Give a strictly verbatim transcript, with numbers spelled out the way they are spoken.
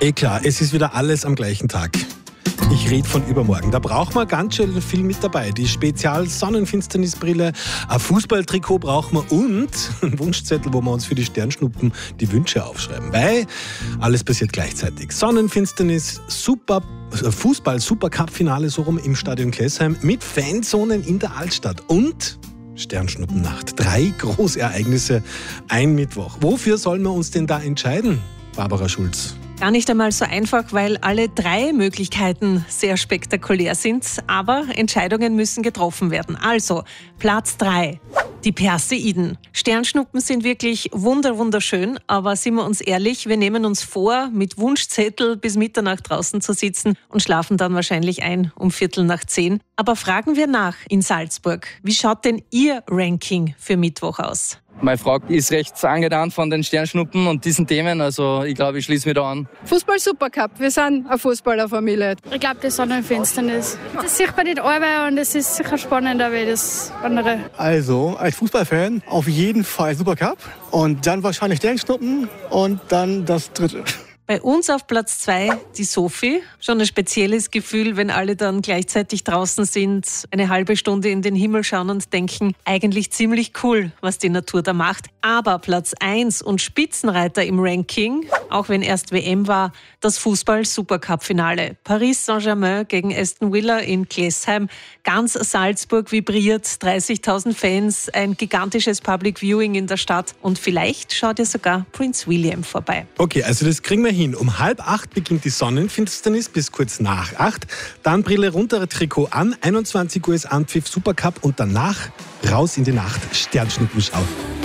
Eh klar, es ist wieder alles am gleichen Tag. Ich rede von übermorgen. Da braucht man ganz schön viel mit dabei. Die Spezial-Sonnenfinsternisbrille, ein Fußballtrikot brauchen wir und einen Wunschzettel, wo wir uns für die Sternschnuppen die Wünsche aufschreiben. Weil alles passiert gleichzeitig. Sonnenfinsternis, super Fußball-Supercup-Finale so rum im Stadion Klessheim mit Fanzonen in der Altstadt und Sternschnuppennacht. Drei Großereignisse, ein Mittwoch. Wofür sollen wir uns denn da entscheiden, Barbara Schulz? Gar nicht einmal so einfach, weil alle drei Möglichkeiten sehr spektakulär sind, aber Entscheidungen müssen getroffen werden. Also, Platz drei. Die Perseiden. Sternschnuppen sind wirklich wunder wunderschön, aber sind wir uns ehrlich, wir nehmen uns vor, mit Wunschzettel bis Mitternacht draußen zu sitzen und schlafen dann wahrscheinlich ein um Viertel nach zehn. Aber fragen wir nach in Salzburg. Wie schaut denn Ihr Ranking für Mittwoch aus? Meine Frau ist recht angetan von den Sternschnuppen und diesen Themen, also ich glaube, ich schließe mich da an. Fußball-Supercup, wir sind eine Fußballerfamilie. Ich glaube, die Sonnenfinsternis. Das sieht man nicht allweil und es ist sicher spannender wie das andere. Also, als Fußballfan auf jeden Fall Supercup und dann wahrscheinlich Sternschnuppen und dann das dritte. Bei uns auf Platz zwei die Sophie. Schon ein spezielles Gefühl, wenn alle dann gleichzeitig draußen sind, eine halbe Stunde in den Himmel schauen und denken, eigentlich ziemlich cool, was die Natur da macht. Aber Platz eins und Spitzenreiter im Ranking, auch wenn erst W M war, das Fußball-Supercup-Finale. Paris Saint-Germain gegen Aston Villa in Klessheim. Ganz Salzburg vibriert, dreißigtausend Fans, ein gigantisches Public Viewing in der Stadt und vielleicht schaut ja sogar Prinz William vorbei. Okay, also das kriegen wir hin. Um halb acht beginnt die Sonnenfinsternis bis kurz nach acht. Dann Brille runter, Trikot an. einundzwanzig Uhr ist Anpfiff Supercup und danach raus in die Nacht. Sternschnuppenschau.